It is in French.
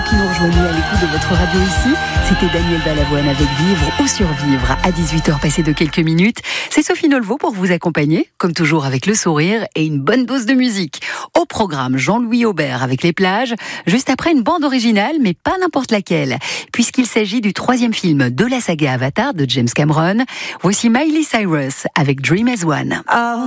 qui nous rejoignez à l'écoute de votre radio ici. C'était Daniel Balavoine avec Vivre ou Survivre à 18h passées de quelques minutes. C'est Sophie Nolvaud pour vous accompagner, comme toujours avec le sourire et une bonne dose de musique. Au programme, Jean-Louis Aubert avec Les Plages, juste après une bande originale, mais pas n'importe laquelle, puisqu'il s'agit du 3e film de la saga Avatar de James Cameron. Voici Miley Cyrus avec Dream as One.